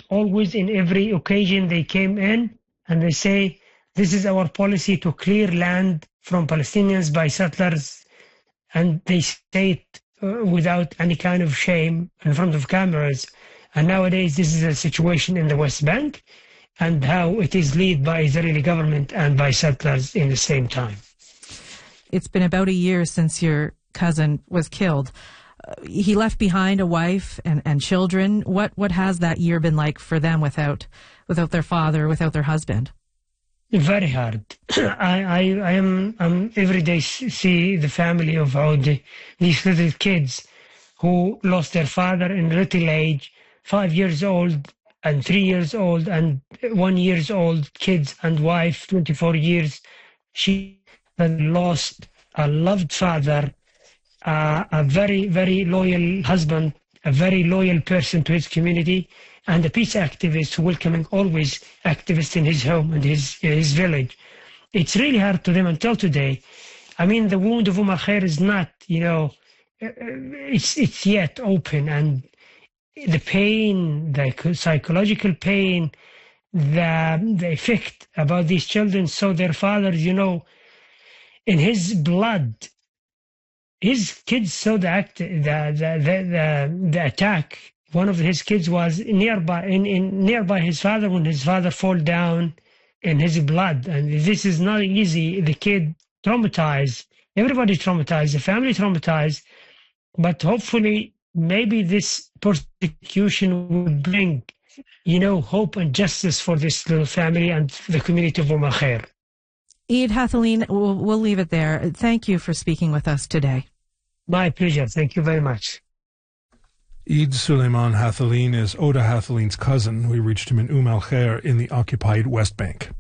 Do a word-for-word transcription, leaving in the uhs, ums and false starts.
always in every occasion they came in and they say, this is our policy to clear land from Palestinians by settlers. And they say it uh, without any kind of shame in front of cameras. And nowadays, this is a situation in the West Bank and how it is led by Israeli government and by settlers in the same time. It's been about a year since your cousin was killed. Uh, he left behind a wife and, and children. What what has that year been like for them without without their father, without their husband? Very hard. I, I, I am I'm every day see the family of how the, these little kids who lost their father in little age, five years old and three years old and one years old kids and wife, twenty-four years. She lost a loved father, uh, a very, very loyal husband, a very loyal person to his community, and a peace activist welcoming always activists in his home and his his village. It's really hard to them until today. I mean, the wound of Umm al-Khair is not, you know, it's it's yet open, and the pain, the psychological pain, the the effect about these children saw their fathers, you know, in his blood. His kids saw the act, the the the the, the attack. One of his kids was nearby, in, in nearby his father when his father fall down in his blood. And this is not easy. The kid traumatized, everybody traumatized, the family traumatized. But hopefully, maybe this persecution will bring, you know, hope and justice for this little family and the community of Umm al-Khair. Eid Hathaleen, we'll, we'll leave it there. Thank you for speaking with us today. My pleasure. Thank you very much. Eid Suleiman Hathaleen is Oda Hathaleen's cousin. We reached him in Umm al-Khair in the occupied West Bank.